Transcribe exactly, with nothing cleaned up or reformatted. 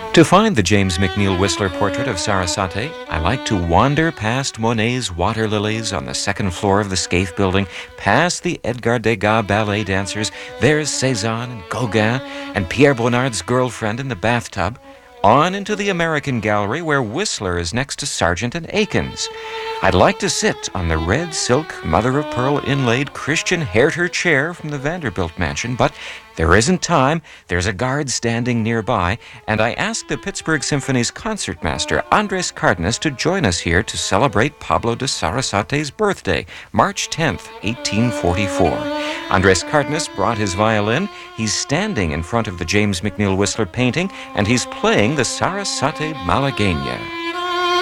To find the James McNeill Whistler portrait of Sarasate, I like to wander past Monet's water lilies on the second floor of the Scaife building, past the Edgar Degas ballet dancers. There's Cézanne and Gauguin and Pierre Bonnard's girlfriend in the bathtub, on into the American Gallery where Whistler is next to Sargent and Aikens. I'd like to sit on the red silk mother-of-pearl inlaid Christian Herter chair from the Vanderbilt mansion, but there isn't time. There's a guard standing nearby, and I asked the Pittsburgh Symphony's concertmaster, Andres Cardenas, to join us here to celebrate Pablo de Sarasate's birthday, March tenth, eighteen forty-four. Andres Cardenas brought his violin. He's standing in front of the James McNeill Whistler painting, and he's playing the Sarasate Malagueña.